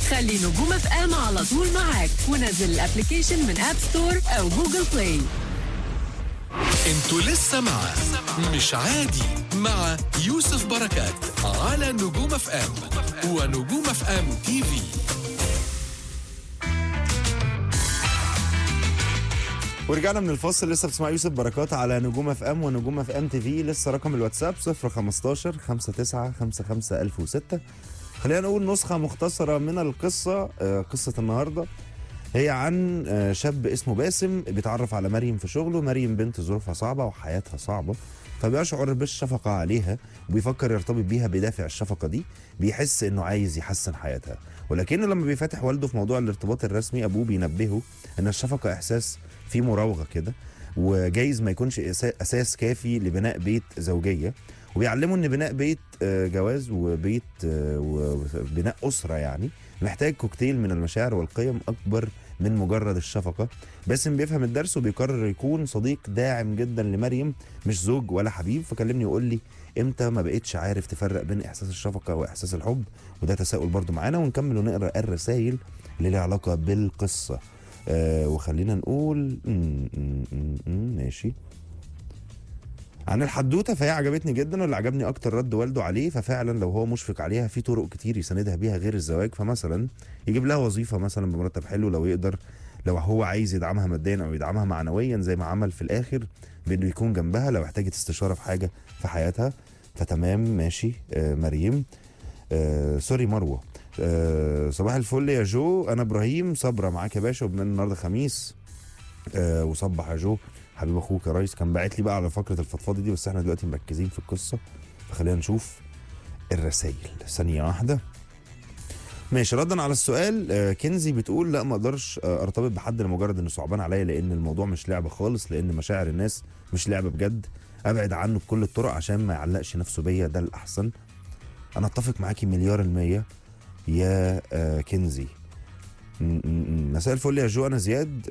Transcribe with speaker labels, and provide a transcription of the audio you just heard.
Speaker 1: خلي نجوم اف ام على طول معاك، ونزل الابليكيشن من اب ستور او جوجل بلاي.
Speaker 2: انتوا لسه مع مش عادي مع يوسف بركات على نجوم اف ام ونجوم اف ام تي في.
Speaker 3: ورجعنا من الفاصل، لسه بتسمع يوسف بركات على نجوم اف ام ونجوم اف ام تي في. لسه رقم الواتساب 015 59 55 1006. خلينا نقول نسخة مختصرة من القصة. قصة النهاردة هي عن شاب اسمه باسم بيتعرف على مريم في شغله. مريم بنت ظروفها صعبة وحياتها صعبة، فبيشعر بالشفقة عليها وبيفكر يرتبط بيها بدافع الشفقة دي. بيحس انه عايز يحسن حياتها، ولكنه لما بيفتح والده في موضوع الارتباط الرسمي ابوه بينبهه ان الشفقة احساس فيه مراوغة كده، وجايز ما يكونش اساس كافي لبناء بيت زوجية. وبيعلمه ان بناء بيت جواز وبيت وبناء اسره يعني محتاج كوكتيل من المشاعر والقيم اكبر من مجرد الشفقه. باسم بيفهم الدرس وبيقرر يكون صديق داعم جدا لمريم، مش زوج ولا حبيب. فكلمني وقول لي امتى ما بقتش عارف تفرق بين احساس الشفقه واحساس الحب؟ وده تساؤل برضو معانا، ونكمل ونقرا الرسائل اللي لها علاقه بالقصه. وخلينا نقول ماشي عن الحدوته. فهي عجبتني جدا، واللي عجبني اكتر رد والده عليه. ففعلا لو هو مشفق عليها في طرق كتير يساندها بيها غير الزواج. فمثلا يجيب لها وظيفه مثلا بمرتب حلو لو يقدر، لو هو عايز يدعمها ماديا او يدعمها معنويا زي ما عمل في الاخر، بانه يكون جنبها لو احتاجت استشاره في حاجه في حياتها. فتمام ماشي. مريم سوري مروه. صباح الفل يا جو، انا ابراهيم صبره معاك يا باشا، وبما ان النهارده خميس وصبح يا جو حبيب اخوك يا ريس. كان باعت لي بقى على فقره الفضفاضه دي، بس احنا دلوقتي مركزين في القصه، فخلينا نشوف الرسائل ثانيه واحده. ماشي. ردا على السؤال، كنزي بتقول لا ما اقدرش ارتبط بحد لمجرد انه صعبان عليا، لان الموضوع مش لعبه خالص، لان مشاعر الناس مش لعبه بجد. ابعد عنه بكل الطرق عشان ما يعلقش نفسه بيا، ده الاحسن. انا اتفق معاكي مليار المية يا كنزي. مساء الفل يا جو، انا زياد